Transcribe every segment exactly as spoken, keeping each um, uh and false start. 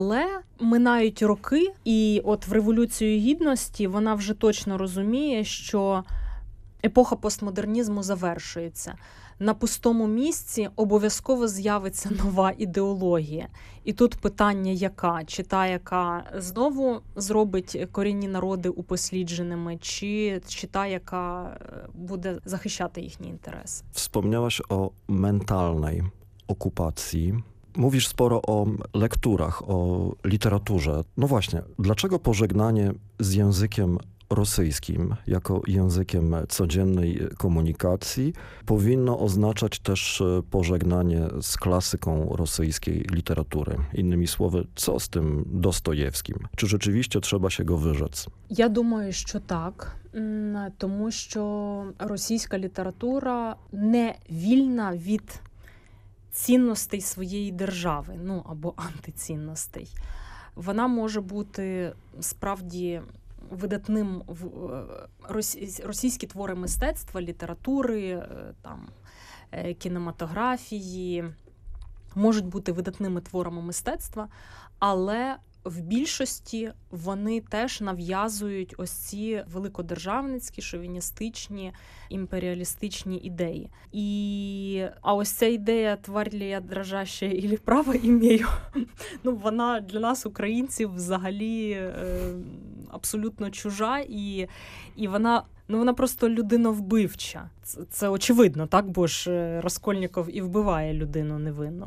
Але минають роки, і от в Революцію Гідності вона вже точно розуміє, що епоха постмодернізму завершується. На пустому місці обов'язково з'явиться нова ідеологія. І тут питання яка? Чи та, яка знову зробить корінні народи упослідженими, чи, чи та, яка буде захищати їхні інтереси? Wspomniałaś o mentalnej okupacji. Mówisz sporo o lekturach, o literaturze. No właśnie, dlaczego pożegnanie z językiem rosyjskim jako językiem codziennej komunikacji powinno oznaczać też pożegnanie z klasyką rosyjskiej literatury? Innymi słowy, co z tym Dostojewskim? Czy rzeczywiście trzeba się go wyrzec? Я думаю, що так, тому що російська література не вільна від цінностей своєї держави, ну або антицінностей. Вона може бути справді видатним в російські твори мистецтва, літератури, там, кінематографії, можуть бути видатними творами мистецтва, але в більшості вони теж нав'язують ось ці великодержавницькі, шовіністичні, імперіалістичні ідеї. І, а ось ця ідея «тварь ли я дрожаща или право імею», ну, вона для нас, українців, взагалі е, абсолютно чужа, і, і вона, ну, вона просто людиновбивча. Це, це очевидно, так? Бо ж Раскольніков і вбиває людину невинно.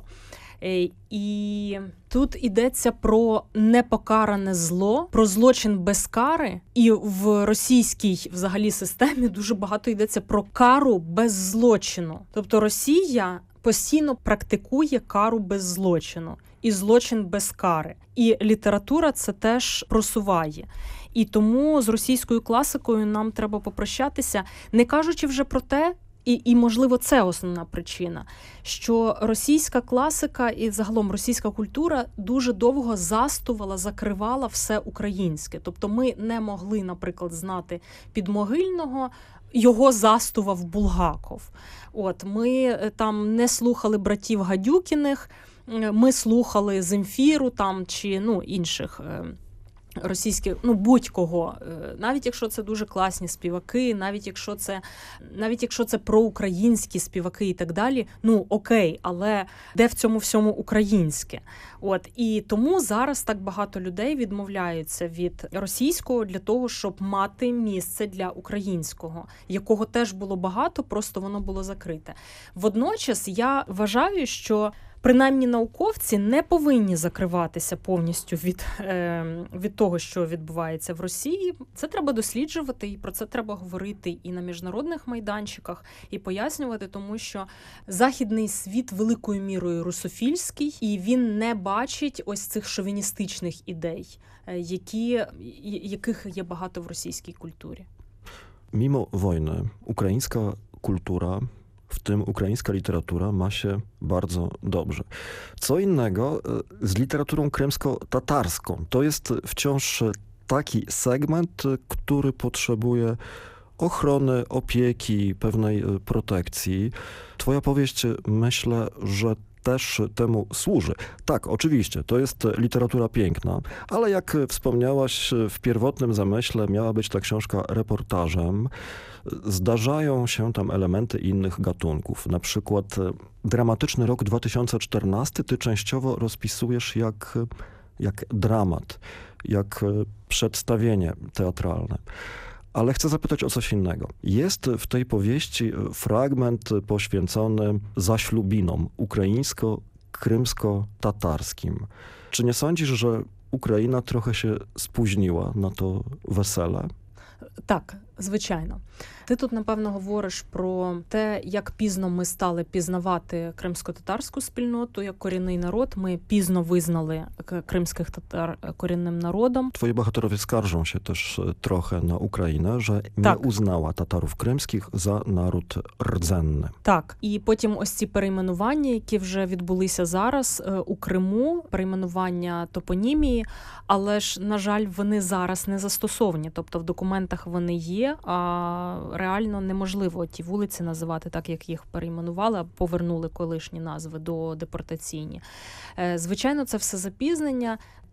І тут йдеться про непокаране зло, про злочин без кари. І в російській взагалі системі дуже багато йдеться про кару без злочину. Тобто Росія постійно практикує кару без злочину і злочин без кари. І література це теж просуває. І тому з російською класикою нам треба попрощатися, не кажучи вже про те, І, і, можливо, це основна причина, що російська класика і загалом російська культура дуже довго застувала, закривала все українське. Тобто ми не могли, наприклад, знати Підмогильного, його застував Булгаков. От, ми там не слухали братів Гадюкіних, ми слухали Земфіру там, чи ну, інших російських, ну, будь-кого, навіть якщо це дуже класні співаки, навіть якщо це, навіть якщо це проукраїнські співаки і так далі, ну, окей, але де в цьому всьому українське? От, і тому зараз так багато людей відмовляються від російського для того, щоб мати місце для українського, якого теж було багато, просто воно було закрите. Водночас я вважаю, що принаймні науковці не повинні закриватися повністю від, е, від того, що відбувається в Росії. Це треба досліджувати, і про це треба говорити і на міжнародних майданчиках, і пояснювати, тому що західний світ великою мірою русофільський, і він не бачить ось цих шовіністичних ідей, які, яких є багато в російській культурі. Mimo wojny ukraińska kultura, w tym ukraińska literatura, ma się bardzo dobrze. Co innego z literaturą krymsko-tatarską. To jest wciąż taki segment, który potrzebuje ochrony, opieki, pewnej protekcji. Twoja powieść, myślę, że też temu służy. Tak, oczywiście, to jest literatura piękna, ale jak wspomniałaś, w pierwotnym zamyśle miała być ta książka reportażem. Zdarzają się tam elementy innych gatunków. Na przykład dramatyczny rok dwa tysiące czternasty ty częściowo rozpisujesz jak, jak dramat, jak przedstawienie teatralne. Ale chcę zapytać o coś innego. Jest w tej powieści fragment poświęcony zaślubinom ukraińsko-krymsko-tatarskim. Czy nie sądzisz, że Україна trochę się spóźniła na to wesele? Так, звичайно. Ти тут, напевно, говориш про те, як пізно ми стали пізнавати кримсько-татарську спільноту як корінний народ. Ми пізно визнали кримських татар корінним народом. Twoi bohaterowie skarżą się też trochę na Ukrainę, że nie tak. uznała Tatarów krymskich za naród rdzenny. Так. І потім ось ці перейменування, які вже відбулися зараз у Криму, перейменування топонімії, але ж, на жаль, вони зараз не застосовані. Тобто в документах вони є, є, а реально неможливо ті вулиці називати так, як їх перейменували, а повернули колишні назви до депортаційні. Звичайно, це все запізнення.